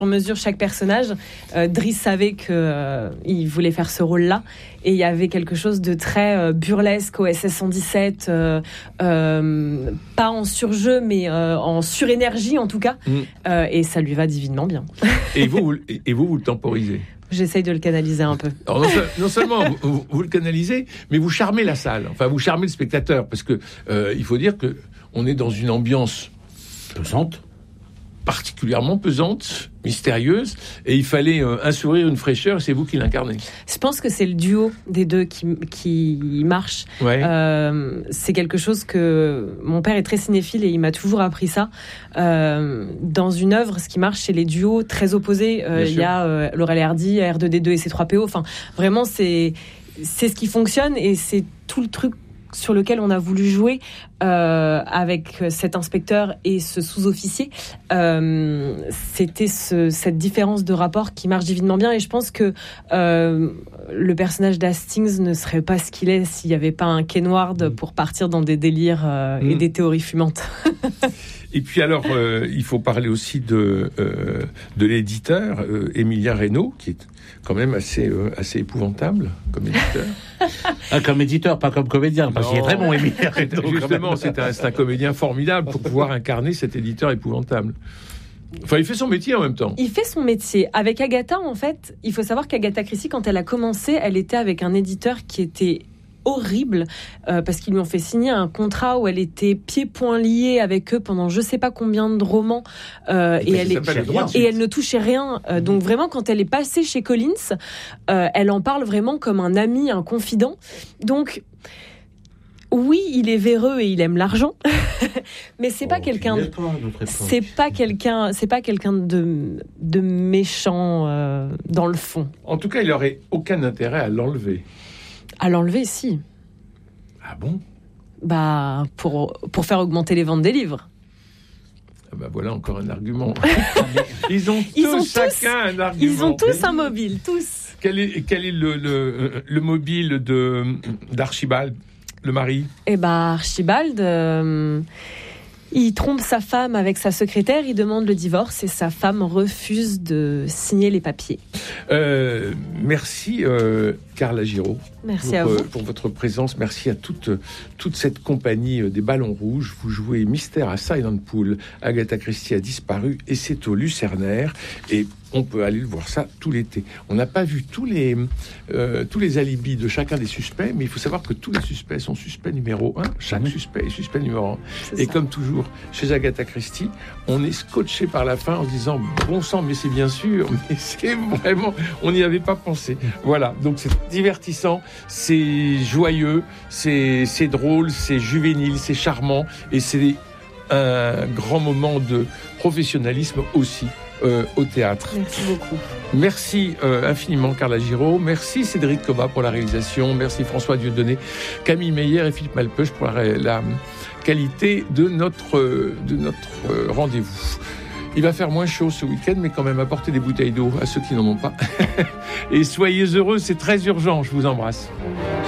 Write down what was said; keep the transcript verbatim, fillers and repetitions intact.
mesure chaque personnage. Euh, Driss savait qu'il euh, voulait faire ce rôle-là, et il y avait quelque chose de très euh, burlesque au S S cent dix-sept, euh, euh, pas en surjeu, mais euh, en surénergie en tout cas, mmh. euh, et ça lui va divinement bien. Et vous, vous, et vous, vous le temporisez? J'essaye de le canaliser un peu. Alors non, non seulement vous, vous, vous le canalisez, mais vous charmez la salle, enfin vous charmez le spectateur, parce que euh, il faut dire que on est dans une ambiance pesante, particulièrement pesante, mystérieuse, et il fallait euh, un sourire, une fraîcheur, et c'est vous qui l'incarnez. Je pense que c'est le duo des deux qui, qui marche. Ouais. Euh, c'est quelque chose que mon père est très cinéphile et il m'a toujours appris ça. Euh, dans une œuvre, ce qui marche, c'est les duos très opposés. Euh, il y a euh, Laurel et Hardy, R deux D deux et C trois P O. Enfin, vraiment, c'est, c'est ce qui fonctionne, et c'est tout le truc sur lequel on a voulu jouer euh, avec cet inspecteur et ce sous-officier. Euh, c'était ce, cette différence de rapport qui marche divinement bien, et je pense que euh, le personnage d'Hastings ne serait pas ce qu'il est s'il n'y avait pas un Ken Ward pour partir dans des délires euh, mmh. et des théories fumantes. Et puis alors, euh, il faut parler aussi de, euh, de l'éditeur, euh, Émilien Reynaud, qui est quand même assez, euh, assez épouvantable comme éditeur. Ah, comme éditeur, pas comme comédien, parce non. qu'il est très bon, Émilien Reynaud. Justement, c'est un, c'est un comédien formidable pour pouvoir incarner cet éditeur épouvantable. Enfin, il fait son métier en même temps. Il fait son métier. Avec Agatha, en fait, il faut savoir qu'Agatha Christie, quand elle a commencé, elle était avec un éditeur qui était horrible, euh, parce qu'ils lui ont fait signer un contrat où elle était pieds-poings liés avec eux pendant je sais pas combien de romans, euh, et, elle est, et elle ne touchait rien. Euh, donc vraiment, quand elle est passée chez Collins, euh, elle en parle vraiment comme un ami, un confident. Donc oui, il est véreux et il aime l'argent, mais c'est oh, pas quelqu'un. De, c'est pas quelqu'un. C'est pas quelqu'un de de méchant euh, dans le fond. En tout cas, il aurait aucun intérêt à l'enlever. À l'enlever, si. Ah bon ? Bah, pour, pour faire augmenter les ventes des livres. Ah bah voilà encore un argument. Ils ont tous ils ont chacun tous, un argument. Ils ont tous un mobile, tous. Quel est, quel est le, le, le mobile de, d'Archibald, le mari ? Eh bah, Archibald... Euh... Il trompe sa femme avec sa secrétaire, il demande le divorce et sa femme refuse de signer les papiers. Euh, merci euh, Carla Giraud. Merci pour, à vous. Euh, pour votre présence. Merci à toute, toute cette compagnie des Ballons Rouges. Vous jouez Mystère à Silent Pool. Agatha Christie a disparu et c'est au Lucernaire. Et on peut aller voir ça tout l'été. On n'a pas vu tous les, euh, tous les alibis de chacun des suspects, mais il faut savoir que tous les suspects sont suspects numéro un. Chaque mmh. suspect est suspect numéro un. C'est et ça. Comme toujours, chez Agatha Christie, on est scotché par la fin en se disant « Bon sang, mais c'est bien sûr, mais c'est vraiment... » On n'y avait pas pensé. Voilà, donc c'est divertissant, c'est joyeux, c'est, c'est drôle, c'est juvénile, c'est charmant, et c'est un grand moment de professionnalisme aussi. Euh, au théâtre. Merci beaucoup. Merci euh, infiniment Carla Giraud. Merci Cédric Cobat pour la réalisation. Merci François Dieudonné, Camille Meyer et Philippe Malpeuch pour la, la qualité de notre, de notre euh, rendez-vous. Il va faire moins chaud ce week-end, mais quand même apportez des bouteilles d'eau à ceux qui n'en ont pas. Et soyez heureux, c'est très urgent. Je vous embrasse.